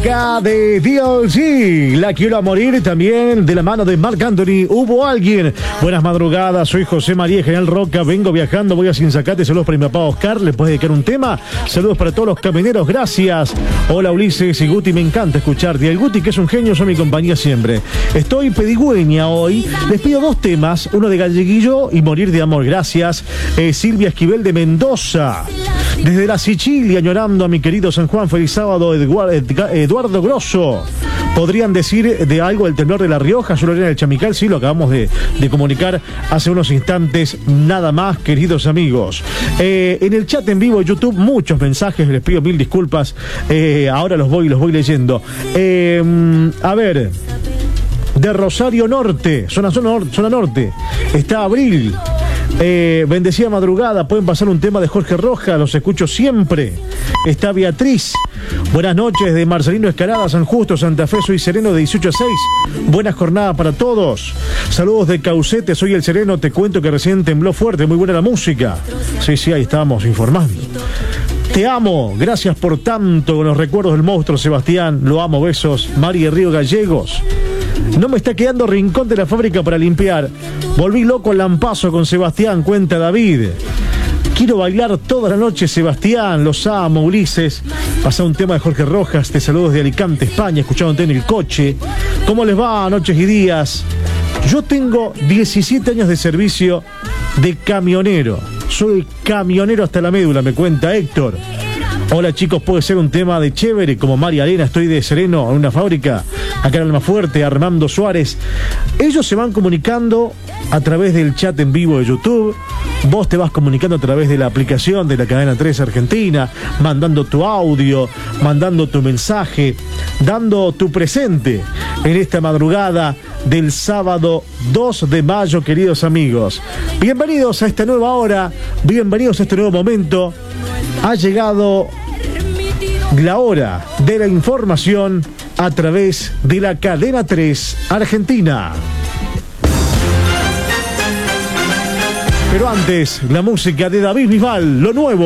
De DLC, La Quiero a Morir, también de la mano de Marc Anthony, Hubo Alguien. Buenas madrugadas, soy José María General Roca, vengo viajando, voy a Sinzacate, saludos para mi papá Oscar, ¿le puedes dedicar un tema? Saludos para todos los camioneros, gracias. Hola Ulises y Guti, me encanta escucharte. Y el Guti, que es un genio, son mi compañía siempre. Estoy pedigüeña hoy, les pido dos temas, uno de Galleguillo y Morir de Amor, gracias. Silvia Esquivel de Mendoza. Desde la Sicilia, añorando a mi querido San Juan, feliz sábado, Eduardo Grosso. ¿Podrían decir de algo el temblor de La Rioja? Yo lo haría en el Chamical, sí, lo acabamos de comunicar hace unos instantes, nada más, queridos amigos. En el chat en vivo de YouTube, muchos mensajes, les pido mil disculpas, ahora los voy leyendo. A ver, de Rosario Norte, zona norte, está Abril. Bendecida madrugada, pueden pasar un tema de Jorge Rojas, los escucho siempre. Está Beatriz, buenas noches de Marcelino Escalada, San Justo, Santa Fe, soy Sereno de 18 a 6. Buena jornada para todos. Saludos de Caucete, soy el Sereno, te cuento que recién tembló fuerte, muy buena la música. Sí, ahí estamos informando. Te amo, gracias por tanto con los recuerdos del monstruo Sebastián, lo amo, besos. Mari de Río Gallegos. No me está quedando rincón de la fábrica para limpiar. Volví loco al lampazo con Sebastián, cuenta David. Quiero bailar toda la noche, Sebastián, los amo, Ulises. Pasa un tema de Jorge Rojas, te saludo desde Alicante, España, escuchándote en el coche. ¿Cómo les va, noches y días? Yo tengo 17 años de servicio de camionero. Soy camionero hasta la médula, me cuenta Héctor. Hola chicos, puede ser un tema de chévere como María Elena, estoy de Sereno en una fábrica, acá en Almafuerte, Armando Suárez. Ellos se van comunicando a través del chat en vivo de YouTube, vos te vas comunicando a través de la aplicación de la Cadena 3 Argentina, mandando tu audio, mandando tu mensaje, dando tu presente en esta madrugada del sábado 2 de mayo, queridos amigos. Bienvenidos a esta nueva hora, bienvenidos a este nuevo momento. Ha llegado la hora de la información a través de la Cadena 3 Argentina. Pero antes, la música de David Bisbal, lo nuevo.